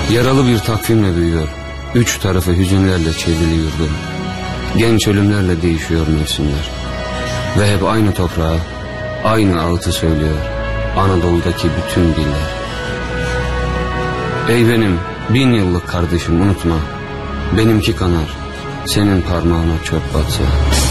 Yaralı bir takvimle büyüyor, üç tarafı hüzünlerle çevrili yurdum. Genç ölümlerle değişiyor mevsimler. Ve hep aynı toprağa, aynı ağıtı söylüyor Anadolu'daki bütün diller. Ey benim 1000 yıllık kardeşim, unutma, benimki kanar, senin parmağına çöp batsa.